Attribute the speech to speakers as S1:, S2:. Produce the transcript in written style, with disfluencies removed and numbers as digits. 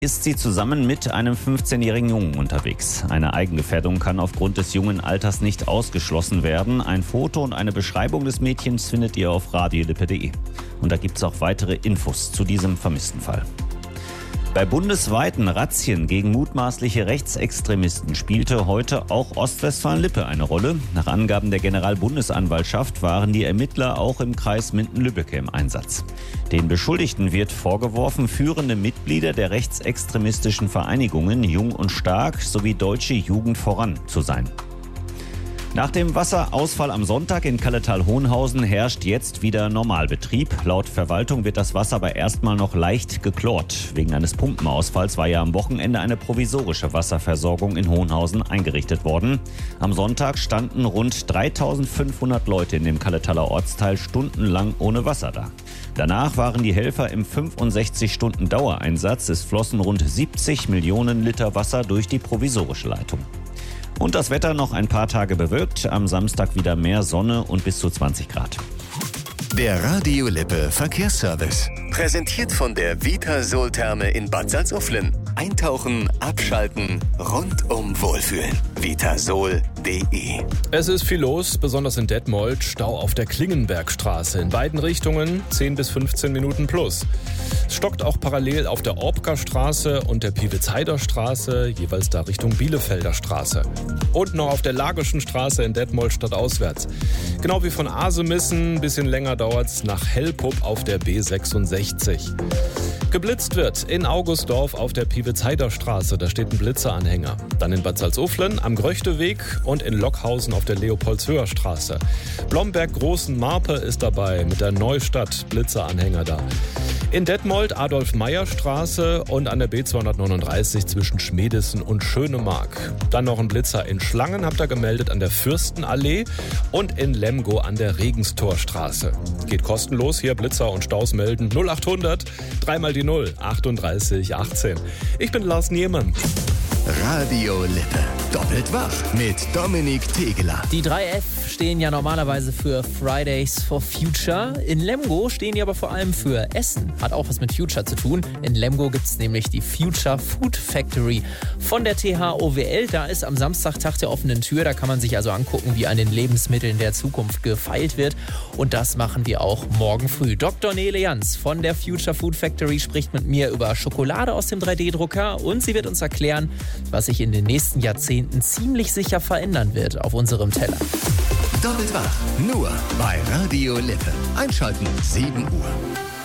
S1: ist sie zusammen mit einem 15-jährigen Jungen unterwegs. Eine Eigengefährdung kann aufgrund des jungen Alters nicht ausgeschlossen werden. Ein Foto und eine Beschreibung des Mädchens findet ihr auf radiolippe.de. Und da gibt es auch weitere Infos zu diesem vermissten Fall. Bei bundesweiten Razzien gegen mutmaßliche Rechtsextremisten spielte heute auch Ostwestfalen-Lippe eine Rolle. Nach Angaben der Generalbundesanwaltschaft waren die Ermittler auch im Kreis Minden-Lübbecke im Einsatz. Den Beschuldigten wird vorgeworfen, führende Mitglieder der rechtsextremistischen Vereinigungen Jung und Stark sowie Deutsche Jugend voran zu sein. Nach dem Wasserausfall am Sonntag in Kalletal-Hohenhausen herrscht jetzt wieder Normalbetrieb. Laut Verwaltung wird das Wasser aber erstmal noch leicht geklort. Wegen eines Pumpenausfalls war ja am Wochenende eine provisorische Wasserversorgung in Hohenhausen eingerichtet worden. Am Sonntag standen rund 3500 Leute in dem Kalletaler Ortsteil stundenlang ohne Wasser da. Danach waren die Helfer im 65-Stunden-Dauereinsatz. Es flossen rund 70 Millionen Liter Wasser durch die provisorische Leitung. Und das Wetter noch ein paar Tage bewölkt. Am Samstag wieder mehr Sonne und bis zu 20 Grad.
S2: Der Radio Lippe Verkehrsservice. Präsentiert von der Vitasol-Therme in Bad Salzuflen. Eintauchen, abschalten, rundum wohlfühlen. Vitasol.de.
S3: Es ist viel los, besonders in Detmold. Stau auf der Klingenbergstraße. In beiden Richtungen 10 bis 15 Minuten plus. Es stockt auch parallel auf der Orbker Straße und der Piewitzheider Straße, jeweils da Richtung Bielefelder Straße. Und noch auf der Lagerschen Straße in Detmold stadtauswärts. Genau wie von Asemissen, ein bisschen länger dauert's nach Hellpupp auf der B66. Geblitzt wird in Augustdorf auf der Piewitzheider Straße, da steht ein Blitzeranhänger. Dann in Bad Salzuflen am Gröchteweg und in Lockhausen auf der Leopoldshöher Straße. Blomberg-Großen-Marpe ist dabei mit der Neustadt Blitzeranhänger da. In Detmold Adolf-Meyer-Straße und an der B239 zwischen Schmedessen und Schönemark. Dann noch ein Blitzer in Schlangen, habt ihr gemeldet, an der Fürstenallee und in Lemgo an der Regenstorstraße. Geht kostenlos, hier Blitzer und Staus melden 0800 3 mal die 0 38 18. Ich bin Lars Niemann.
S2: Radio Lippe. Doppelt wach mit Dominik Tegeler.
S4: Die 3F stehen ja normalerweise für Fridays for Future. In Lemgo stehen die aber vor allem für Essen. Hat auch was mit Future zu tun. In Lemgo gibt es nämlich die Future Food Factory von der THOWL. Da ist am Samstag Tag der offenen Tür. Da kann man sich also angucken, wie an den Lebensmitteln der Zukunft gefeilt wird. Und das machen wir auch morgen früh. Dr. Nele Jans von der Future Food Factory spricht mit mir über Schokolade aus dem 3D-Drucker. Und sie wird uns erklären, was sich in den nächsten Jahrzehnten ziemlich sicher verändern wird auf unserem Teller.
S2: Doppelt wach, nur bei Radio Lippe. Einschalten, 7 Uhr.